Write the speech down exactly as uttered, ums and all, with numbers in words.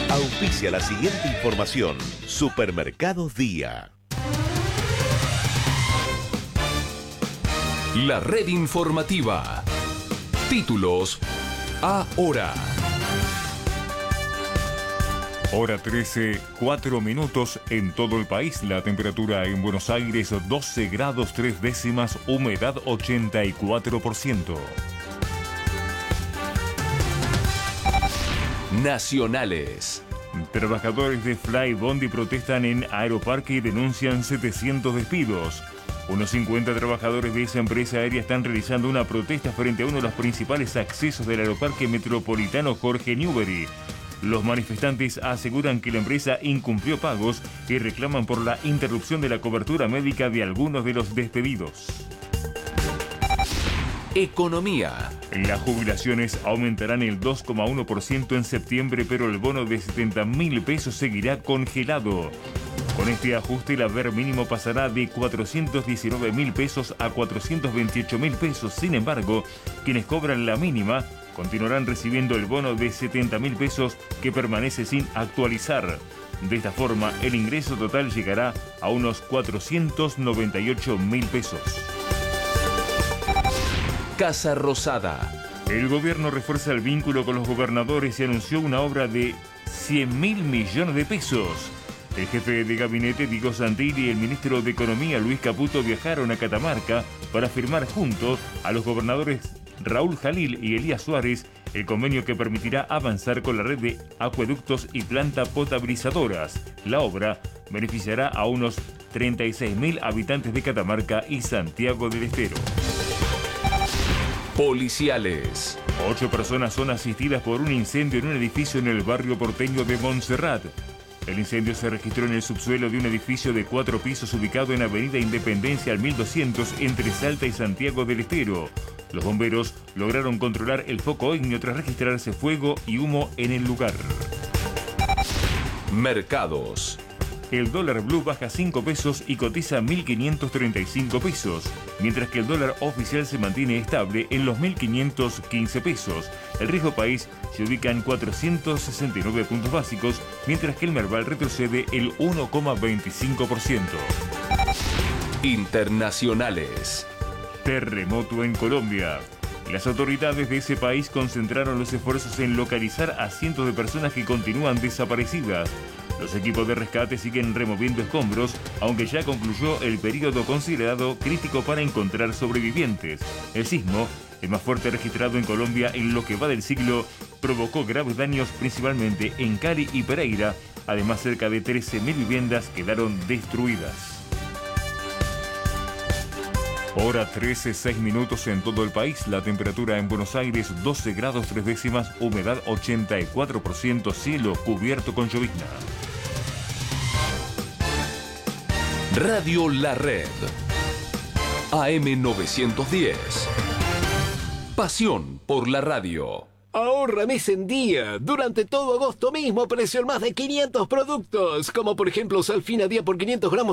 Auspicia la siguiente información. Supermercados Día. La red informativa. Títulos ahora. Hora trece, cuatro minutos en todo el país. La temperatura en Buenos Aires doce grados tres décimas, humedad ochenta y cuatro por ciento. Nacionales. Trabajadores de Flybondi protestan en Aeroparque y denuncian setecientos despidos. Unos cincuenta trabajadores de esa empresa aérea están realizando una protesta frente a uno de los principales accesos del Aeroparque Metropolitano Jorge Newbery. Los manifestantes aseguran que la empresa incumplió pagos y reclaman por la interrupción de la cobertura médica de algunos de los despedidos. Economía. Las jubilaciones aumentarán el dos coma uno por ciento en septiembre, pero el bono de setenta mil pesos seguirá congelado. Con este ajuste, el haber mínimo pasará de cuatrocientos diecinueve mil pesos a cuatrocientos veintiocho mil pesos. Sin embargo, quienes cobran la mínima continuarán recibiendo el bono de setenta mil pesos que permanece sin actualizar. De esta forma, el ingreso total llegará a unos cuatrocientos noventa y ocho mil pesos. Casa Rosada. El gobierno refuerza el vínculo con los gobernadores y anunció una obra de cien mil millones de pesos. El jefe de gabinete, Diego Santilli, y el ministro de Economía, Luis Caputo, viajaron a Catamarca para firmar juntos a los gobernadores Raúl Jalil y Elías Suárez el convenio que permitirá avanzar con la red de acueductos y planta potabilizadoras. La obra beneficiará a unos treinta y seis mil habitantes de Catamarca y Santiago del Estero. Policiales. Ocho personas son asistidas por un incendio en un edificio en el barrio porteño de Montserrat. El incendio se registró en el subsuelo de un edificio de cuatro pisos ubicado en Avenida Independencia al mil doscientos entre Salta y Santiago del Estero. Los bomberos lograron controlar el foco ígneo tras registrarse fuego y humo en el lugar. Mercados. El dólar blue baja cinco pesos y cotiza mil quinientos treinta y cinco pesos, mientras que el dólar oficial se mantiene estable en los mil quinientos quince pesos. El riesgo país se ubica en cuatrocientos sesenta y nueve puntos básicos, mientras que el Merval retrocede el uno coma veinticinco por ciento. Internacionales. Terremoto en Colombia. Las autoridades de ese país concentraron los esfuerzos en localizar a cientos de personas que continúan desaparecidas. Los equipos de rescate siguen removiendo escombros, aunque ya concluyó el periodo considerado crítico para encontrar sobrevivientes. El sismo, el más fuerte registrado en Colombia en lo que va del siglo, provocó graves daños principalmente en Cali y Pereira. Además, cerca de trece mil viviendas quedaron destruidas. Hora trece, seis minutos en todo el país. La temperatura en Buenos Aires doce grados tres décimas, humedad ochenta y cuatro por ciento, cielo cubierto con llovizna. Radio La Red. A M novecientos diez. Pasión por la radio. Ahorra mes en día. Durante todo agosto mismo, precio en más de quinientos productos. Como por ejemplo, Salfina día por quinientos gramos.